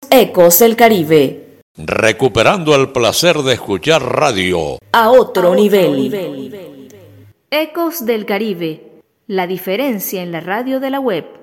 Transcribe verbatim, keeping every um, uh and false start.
Ecos del Caribe. Recuperando el placer de escuchar radio a otro, a nivel. otro nivel. Ecos del Caribe, la diferencia en la radio de la web.